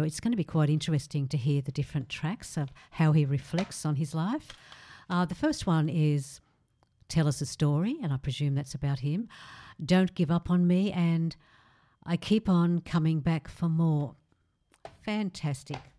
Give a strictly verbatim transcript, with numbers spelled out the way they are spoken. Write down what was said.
it's going to be quite interesting to hear the different tracks of how he reflects on his life. Uh, the first one is Tell Us a Story, and I presume that's about him. Don't Give Up on Me, and I Keep On Coming Back for More. Fantastic.